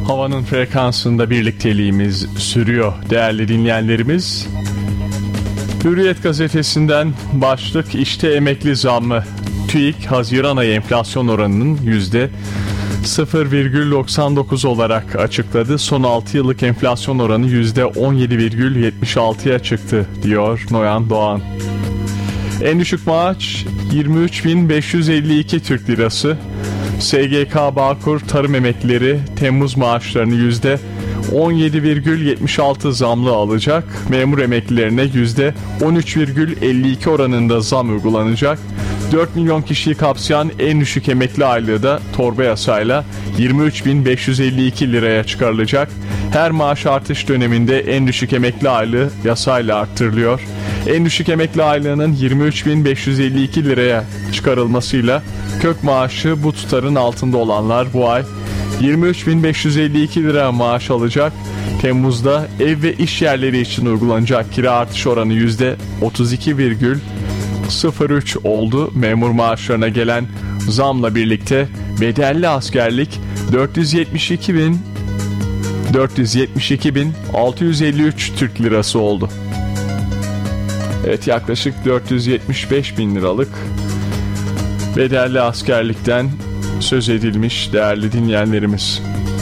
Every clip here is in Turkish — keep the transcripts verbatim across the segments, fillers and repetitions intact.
Havanın frekansında birlikteliğimiz sürüyor değerli dinleyenlerimiz. Hürriyet gazetesinden başlık işte emekli zammı. TÜİK Haziran ayı enflasyon oranının yüzde sıfır virgül doksan dokuz olarak açıkladı. Son altı yıllık enflasyon oranı yüzde on yedi virgül yetmiş altıya çıktı diyor Noyan Doğan. En düşük maaş yirmi üç bin beş yüz elli iki Türk Lirası. S G K Bağkur tarım emeklileri Temmuz maaşlarını yüzde on yedi virgül yetmiş altı zamlı alacak. Memur emeklilerine yüzde on üç virgül elli iki oranında zam uygulanacak. dört milyon kişiyi kapsayan en düşük emekli aylığı da torba yasayla yirmi üç bin beş yüz elli iki liraya çıkarılacak. Her maaş artış döneminde en düşük emekli aylığı yasayla arttırılıyor. En düşük emekli aylığının yirmi üç bin beş yüz elli iki liraya çıkarılmasıyla kök maaşı bu tutarın altında olanlar bu ay yirmi üç bin beş yüz elli iki lira maaş alacak. Temmuz'da ev ve iş yerleri için uygulanacak kira artış oranı yüzde otuz iki virgül sıfır üç oldu. Memur maaşlarına gelen zamla birlikte bedelli askerlik dört yüz yetmiş iki bin dört yüz yetmiş iki bin altı yüz elli üç Türk Lirası oldu. Evet, yaklaşık dört yüz yetmiş beş bin liralık bedelli askerlikten söz edilmiş değerli dinleyenlerimiz.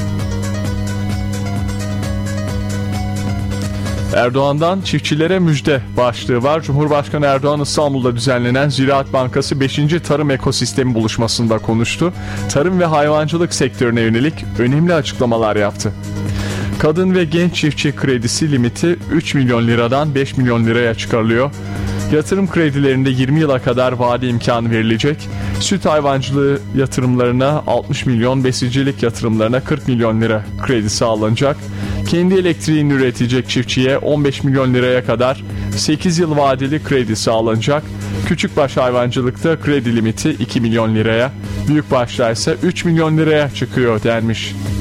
Erdoğan'dan çiftçilere müjde başlığı var. Cumhurbaşkanı Erdoğan İstanbul'da düzenlenen Ziraat Bankası beşinci Tarım Ekosistemi buluşmasında konuştu. Tarım ve hayvancılık sektörüne yönelik önemli açıklamalar yaptı. Kadın ve genç çiftçi kredisi limiti üç milyon liradan beş milyon liraya çıkarılıyor. Yatırım kredilerinde yirmi yıla kadar vade imkanı verilecek. Süt hayvancılığı yatırımlarına altmış milyon, besicilik yatırımlarına kırk milyon lira kredi sağlanacak. Kendi elektriğini üretecek çiftçiye on beş milyon liraya kadar sekiz yıl vadeli kredi sağlanacak. Küçükbaş hayvancılıkta kredi limiti iki milyon liraya, büyükbaşlar ise üç milyon liraya çıkıyor denmiş.